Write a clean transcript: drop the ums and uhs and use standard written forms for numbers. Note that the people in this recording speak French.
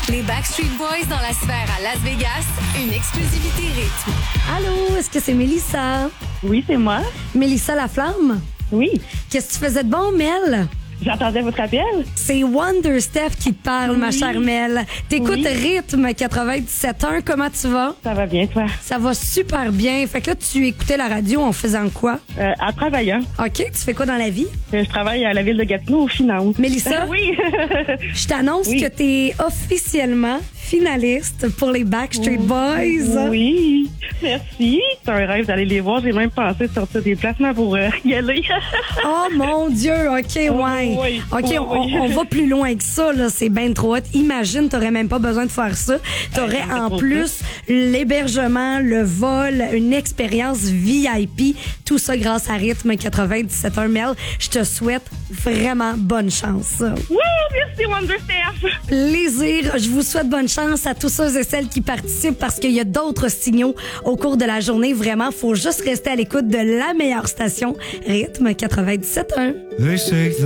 Les Backstreet Boys dans la sphère à Las Vegas, une exclusivité rythme. Allô, est-ce que c'est Mélissa? Oui, c'est moi. Mélissa Laflamme? Oui. Qu'est-ce que tu faisais de bon, Mel? J'entendais votre appel. C'est Wonder Steph qui te parle, ma chère Mel. T'écoutes Oui. Rythme 97.1. Comment tu vas? Ça va bien, toi? Ça va super bien. Fait que là, tu écoutais la radio en faisant quoi? En travaillant. OK, tu fais quoi dans la vie? Je travaille à la ville de Gatineau aux finances. Mélissa? Oui. Je t'annonce Oui. que t'es officiellement finaliste pour les Backstreet Boys. Oui. Merci. C'est un rêve d'aller les voir. J'ai même pensé sortir des placements pour y aller. Oh mon Dieu, OK, ouais. Oui, OK, oui, on va plus loin que ça, là. C'est ben trop hot. Imagine, t'aurais même pas besoin de faire ça. T'aurais en plus l'hébergement, le vol, une expérience VIP. Tout ça grâce à Rythme 97.1. Mel, je te souhaite vraiment bonne chance. Wouh! Merci, Wonder Steph. Plaisir. Je vous souhaite bonne chance à tous ceux et celles qui participent parce qu'il y a d'autres signaux au cours de la journée. Vraiment, faut juste rester à l'écoute de la meilleure station, Rythme 97.1. They say